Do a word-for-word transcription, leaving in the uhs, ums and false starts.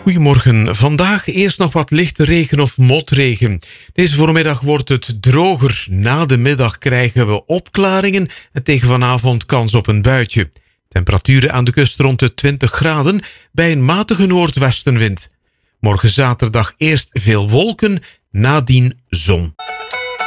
Goedemorgen. Vandaag eerst nog wat lichte regen of motregen. Deze voormiddag wordt het droger. Na de middag krijgen we opklaringen en tegen vanavond kans op een buitje. Temperaturen aan de kust rond de twintig graden bij een matige noordwestenwind. Morgen zaterdag eerst veel wolken, nadien zon.